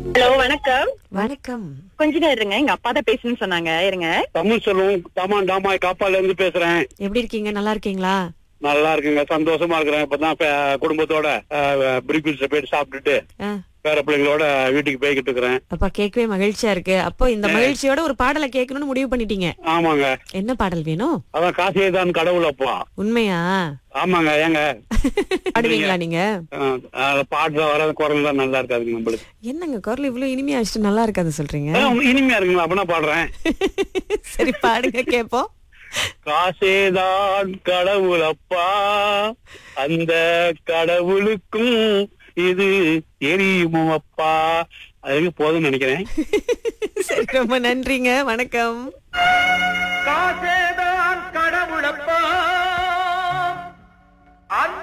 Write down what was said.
Hello, வணக்கம். வணக்கம். கொஞ்ச நேரம் இருங்க, எங்க அப்பா தான் பேசணும்னு சொன்னாங்க. இருங்க. தமிழ் சொல்லுவோம். டாமாய் காப்பால இருந்து பேசுறேன். எப்படி இருக்கீங்க? நல்லா இருக்கீங்களா? நல்லா இருக்குங்க, சந்தோஷமா இருக்கிறேன். இப்பதான் குடும்பத்தோட பிரிபிள்ஸ் போயிட்டு சாப்பிட்டுட்டு ஆ, பேர பிள்ளைங்களோட வீட்டுக்கு போய்கிட்டு இருக்கிறேன். அப்பா கேட்கவே மகிழ்ச்சியா இருக்கு. அப்போ இந்த மகிழ்ச்சியோட ஒரு பாடலை கேட்கணும்னு முடிவு பண்ணிட்டீங்க. ஆமாங்க, என்ன பாடல் வேணும்? அதான் காசே தான் கடவுள் அப்பா. உண்மையா? ஆமாங்க, ஏங்க பாடுவீங்களா நீங்க? பாட்டுல வர குரல் தான் நல்லா இருக்காதுங்க நம்மளுக்கு. என்னங்க குரல் இவ்வளவு இனிமையா வச்சுட்டு நல்லா இருக்காது சொல்றீங்க? இனிமையா இருக்குங்களா? அப்படின்னா பாடுறேன். சரி பாடுங்க கேப்போம். காசேதான் கடவுள் அப்பா, அந்த கடவுளுக்கும் இது தெரியுமோ அப்பா. அதுக்கு போதும்னு நினைக்கிறேன். சரி, ரொம்ப நன்றிங்க. வணக்கம். காசேதான் கடவுளப்பா, அந்த